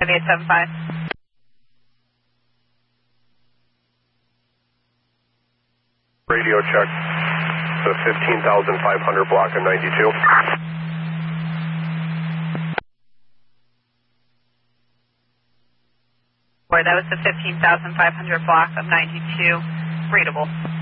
5875. Radio check. The 15,500 block of 92. That was the 15,500 block of 92. Readable.